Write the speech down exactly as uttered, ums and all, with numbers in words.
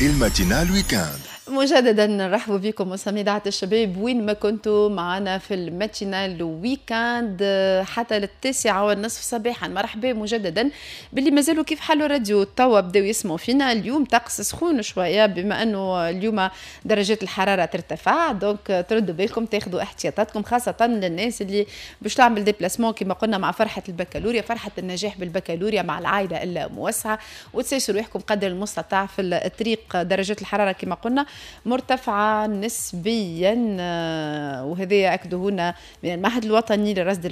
الماتينال ويكاند. مجددا نرحب بكم مستمعات الشباب وين ما كنتوا معنا في الماتينال ويكاند حتى للتاسعة والنصف صباحا. مرحبا مجددا باللي مازالوا كيف حلوا راديو توا بداوا يسمعوا فينا. اليوم طقس سخون شوية بما انه اليوم درجات الحرارة ترتفع، دونك تردوا بالكم تاخذوا احتياطاتكم خاصة للناس اللي باش تعمل ديبلاسمون كما قلنا مع فرحة البكالوريا، فرحة النجاح بالبكالوريا مع العائلة الموسعة، وتسيسوا ريحكم قدر المستطاع في الطريق. درجات الحرارة كما قلنا مرتفعة نسبيا، وهذا أكده هنا من المعهد الوطني لرصد